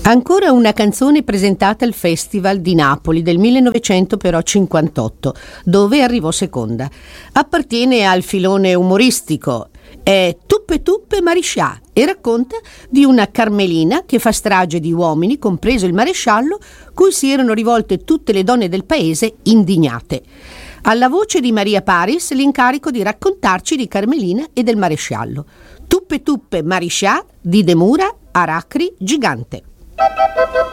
Ancora una canzone presentata al Festival di Napoli del 1958, dove arrivò seconda. Appartiene al filone umoristico. È Tuppe Tuppe Mariscià e racconta di una carmelina che fa strage di uomini, compreso il maresciallo, cui si erano rivolte tutte le donne del paese indignate. Alla voce di Maria Paris l'incarico di raccontarci di Carmelina e del maresciallo. Tuppe Tuppe Mariscià di Demura Aracri Gigante.